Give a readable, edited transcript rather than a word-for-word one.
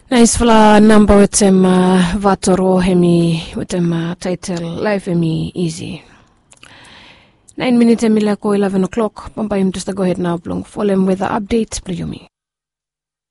Nice fla number with them vatoro hemi with them title life hemi easy. 9 minutes emila ko 11 o'clock. Pampa just go ahead now blong. Follow weather update. Play me.